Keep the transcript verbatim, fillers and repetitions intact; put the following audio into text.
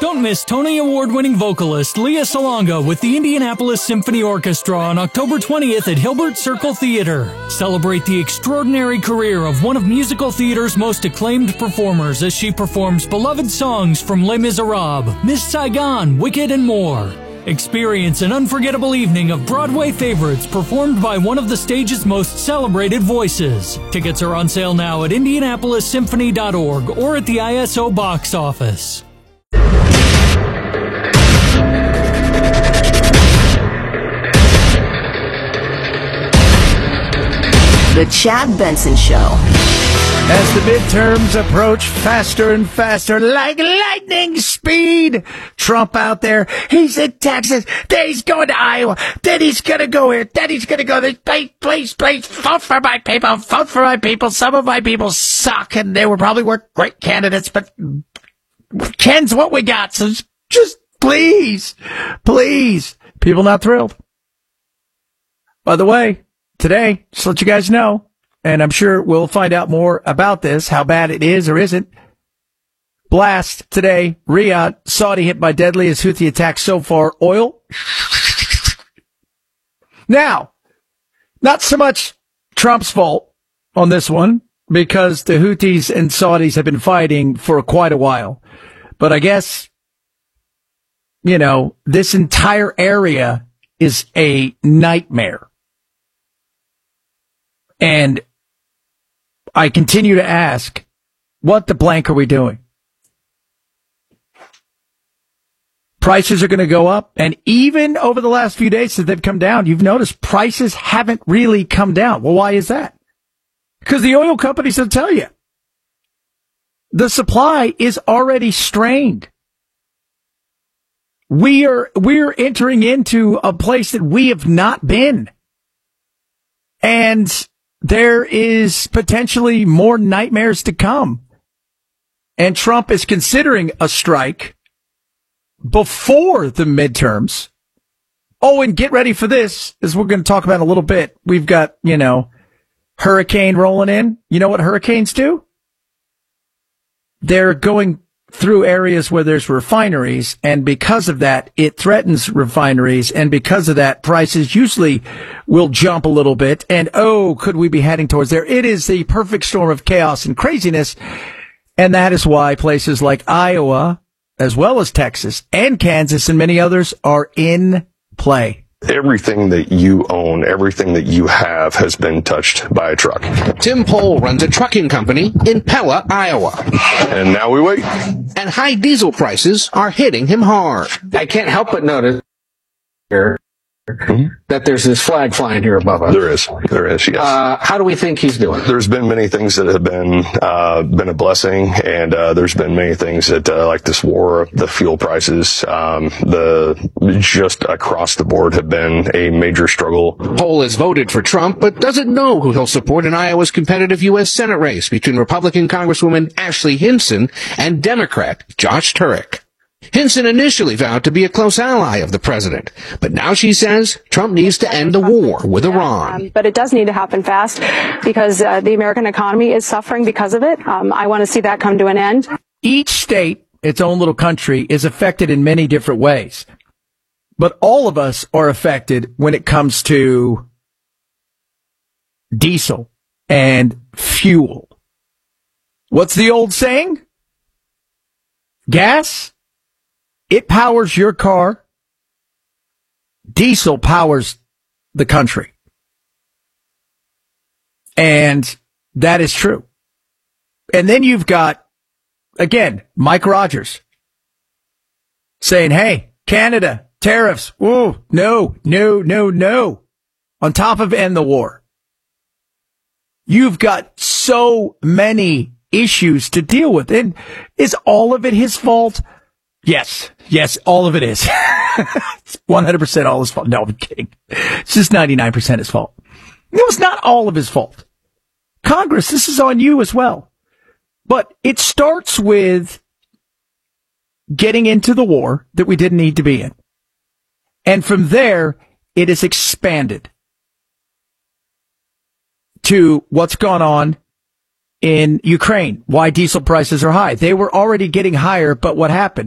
Don't miss Tony Award-winning vocalist Leah Salonga with the Indianapolis Symphony Orchestra on October twentieth at Hilbert Circle Theater. Celebrate the extraordinary career of one of musical theater's most acclaimed performers as she performs beloved songs from Les Miserables, Miss Saigon, Wicked, and more. Experience an unforgettable evening of Broadway favorites performed by one of the stage's most celebrated voices. Tickets are on sale now at indianapolis symphony dot org or at the I S O box office. The Chad Benson Show. As the midterms approach faster and faster, like lightning speed, Trump out there, he's in Texas, then he's going to Iowa, then he's going to go here, then he's going to go there. Please, please, please, vote for my people, vote for my people. Some of my people suck, and they were probably were great candidates, but Ken's what we got, so just please, please. People not thrilled. By the way, today, just to let you guys know, and I'm sure we'll find out more about this, how bad it is or isn't. Blast today, Riyadh, Saudi hit by deadliest Houthi attack so far. Oil. Now, not so much Trump's fault on this one, because the Houthis and Saudis have been fighting for quite a while. But I guess, you know, this entire area is a nightmare. And I continue to ask, what the blank are we doing? Prices are going to go up, and even over the last few days since they've come down, you've noticed prices haven't really come down. Well, why is that? Because the oil companies will tell you. The supply is already strained. We are, we're entering into a place that we have not been. And there is potentially more nightmares to come. And Trump is considering a strike before the midterms. Oh, and get ready for this, as we're going to talk about in a little bit. We've got, you know, hurricane rolling in. You know what hurricanes do? They're going through areas where there's refineries, and because of that, it threatens refineries, and because of that, prices usually will jump a little bit, and oh, could we be heading towards there? It is the perfect storm of chaos and craziness, and that is why places like Iowa, as well as Texas and Kansas and many others, are in play. Everything that you own, everything that you have has been touched by a truck. Tim Pohl runs a trucking company in Pella, Iowa. And now we wait. And high diesel prices are hitting him hard. I can't help but notice here mm-hmm. that there's this flag flying here above us. There is. There is, yes. Uh, how do we think he's doing? There's been many things that have been uh, been a blessing, and uh, there's been many things that, uh, like this war, the fuel prices, um, the just across the board have been a major struggle. Pohl has voted for Trump, but doesn't know who he'll support in Iowa's competitive U S Senate race between Republican Congresswoman Ashley Hinson and Democrat Josh Turek. Hinson initially vowed to be a close ally of the president, but now she says Trump needs to end the war with Iran. Um, but it does need to happen fast because uh, the American economy is suffering because of it. Um, I want to see that come to an end. Each state, its own little country, is affected in many different ways. But all of us are affected when it comes to diesel and fuel. What's the old saying? Gas? It powers your car. Diesel powers the country. And that is true. And then you've got, again, Mike Rogers saying, hey, Canada, tariffs. Whoa, no, no, no, no. On top of end the war. You've got so many issues to deal with. And is all of it his fault? Yes. Yes, all of it is. It's one hundred percent all his fault. No, I'm kidding. It's just ninety-nine percent his fault. It was not all of his fault. Congress, this is on you as well. But it starts with getting into the war that we didn't need to be in. And from there, it is expanded to what's gone on in Ukraine, why diesel prices are high. They were already getting higher, but what happened?